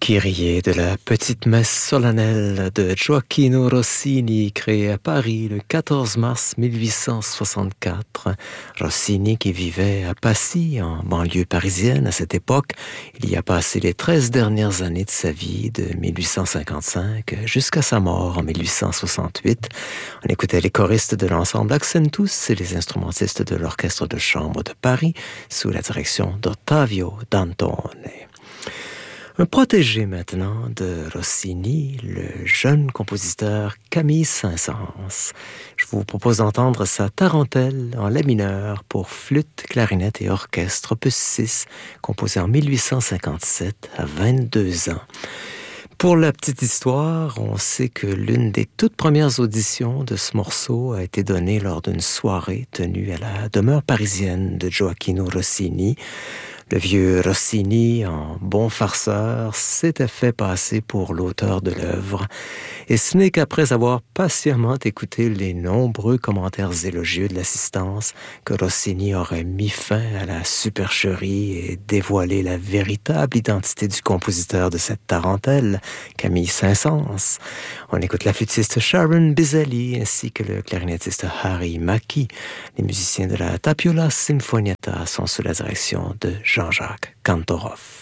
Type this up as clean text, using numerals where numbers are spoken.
Kyrie de la petite messe solennelle de Gioacchino Rossini, créée à Paris le 14 mars 1864. Rossini, qui vivait à Passy, en banlieue parisienne à cette époque, il y a passé les 13 dernières années de sa vie, de 1855 jusqu'à sa mort en 1868. On écoutait les choristes de l'ensemble Accentus et les instrumentistes de l'Orchestre de chambre de Paris, sous la direction d'Ottavio Dantone. Un protégé maintenant de Rossini, le jeune compositeur Camille Saint-Saëns. Je vous propose d'entendre sa tarentelle en la mineur pour flûte, clarinette et orchestre, opus 6, composé en 1857 à 22 ans. Pour la petite histoire, on sait que l'une des toutes premières auditions de ce morceau a été donnée lors d'une soirée tenue à la demeure parisienne de Gioacchino Rossini. Le vieux Rossini, en bon farceur, s'était fait passer pour l'auteur de l'œuvre. Et ce n'est qu'après avoir patiemment écouté les nombreux commentaires élogieux de l'assistance que Rossini aurait mis fin à la supercherie et dévoilé la véritable identité du compositeur de cette tarentelle, Camille Saint-Saëns. On écoute la flûtiste Sharon Biselli ainsi que le clarinettiste Harry Mackie. Les musiciens de la Tapiola Sinfonietta sont sous la direction de Jean-Jacques Kantorov.